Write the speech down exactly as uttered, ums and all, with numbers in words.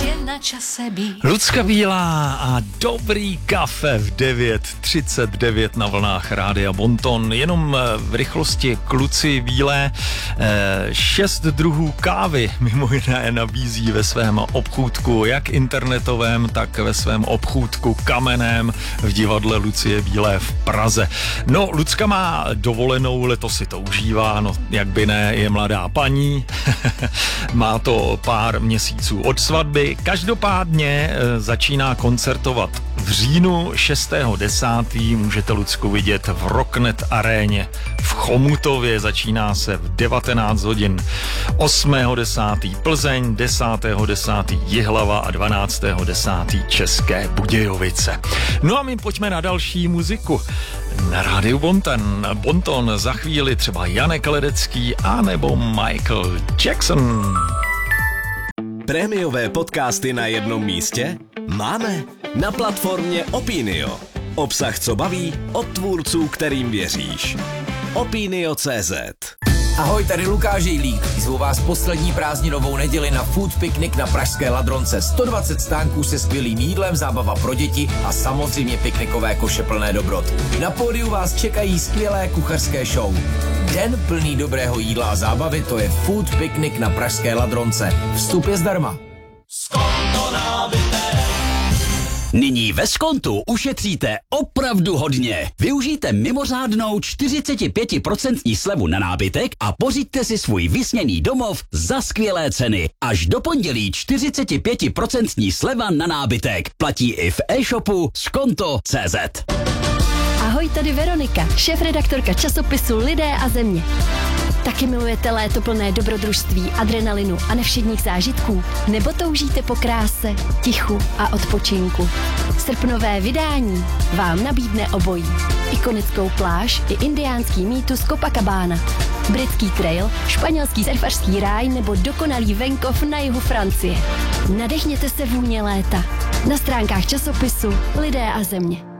je na čase být. Lucka Bílá a dobrý kafe v devět třicet devět na vlnách Rádia Bonton. Jenom v rychlosti kluci Bílé šest druhů kávy mimo jiné nabízí ve svém obchůdku, jak internetovém, tak ve svém obchůdku kamenném v divadle Lucie Bílé v Praze. No, Lucka má dovolenou, letos si to užívá, no jak by ne, je mladá paní, má to pár měsíců od svatby, každopádně e, začíná koncertovat v říjnu šestého desátého můžete Lucku vidět v Rocknet aréně v Chomutově, začíná se v devatenáct hodin, osmého desátého Plzeň, desátého desátého Jihlava a dvanáctého desátého České Budějovice. No a my pojďme na další muziku. Na rádiu Bonton, Bonton za chvíli třeba Janek Ledecký a nebo Michael Jackson. Prémiové podcasty na jednom místě? Máme na platformě Opinio. Obsah, co baví, od tvůrců, kterým věříš. Opinio tečka cé zet. Ahoj, tady Lukáš Jejlík. Zvu vás poslední prázdninovou neděli na food picnic na pražské Ladronce. sto dvacet stánků se skvělým jídlem, zábava pro děti a samozřejmě piknikové koše plné dobrot. Na pódiu vás čekají skvělé kuchařské show. Den plný dobrého jídla a zábavy, to je food picnic na pražské Ladronce. Vstup je zdarma. Nyní ve Skontu ušetříte opravdu hodně. Využijte mimořádnou čtyřicet pět procent slevu na nábytek a pořiďte si svůj vysněný domov za skvělé ceny. Až do pondělí čtyřicet pět procent sleva na nábytek. Platí i v e-shopu skonto tečka cé zet. Ahoj, tady Veronika, šéfredaktorka časopisu Lidé a země. Taky milujete léto plné dobrodružství, adrenalinu a nevšedních zážitků? Nebo toužíte po kráse, tichu a odpočinku? Srpnové vydání vám nabídne obojí. Ikonickou pláž i indiánský mýtus Copacabana. Britský trail, španělský surfařský ráj nebo dokonalý venkov na jihu Francie. Nadechněte se vůně léta. Na stránkách časopisu Lidé a země.